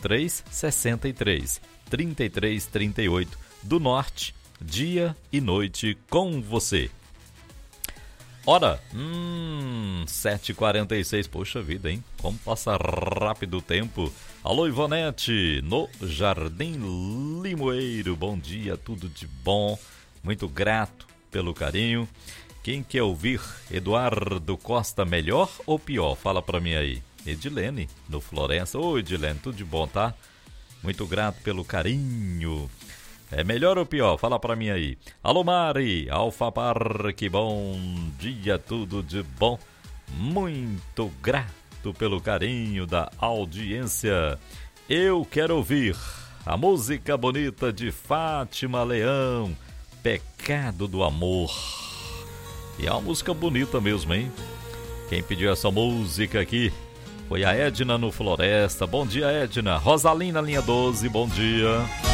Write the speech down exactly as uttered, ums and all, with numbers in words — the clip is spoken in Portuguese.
três sessenta e três, trinta e três trinta e oito do Norte, dia e noite com você. Hora, hum, sete e quarenta e seis, poxa vida, hein? Como passa rápido o tempo. Alô, Ivonete, no Jardim Limoeiro, bom dia, tudo de bom, muito grato pelo carinho. Quem quer ouvir Eduardo Costa melhor ou pior? Fala pra mim aí. Edilene, no Florença. Ô, Edilene, tudo de bom, tá? Muito grato pelo carinho. É melhor ou pior? Fala pra mim aí. Alô, Mari, Alfa Parque, bom dia, tudo de bom. Muito grato pelo carinho da audiência. Eu quero ouvir a música bonita de Fátima Leão, Pecado do Amor. E é uma música bonita mesmo, hein? Quem pediu essa música aqui foi a Edna no Floresta. Bom dia, Edna. Rosalina, linha doze, bom dia.